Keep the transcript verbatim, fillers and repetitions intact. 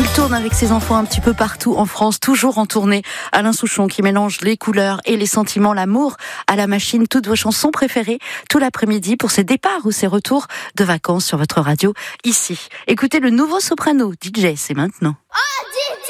Il tourne avec ses enfants un petit peu partout en France, toujours en tournée. Alain Souchon qui mélange les couleurs et les sentiments, l'amour à la machine. Toutes vos chansons préférées tout l'après-midi pour ses départs ou ses retours de vacances sur votre radio ici. Écoutez le nouveau soprano D J, c'est maintenant. Oh, D J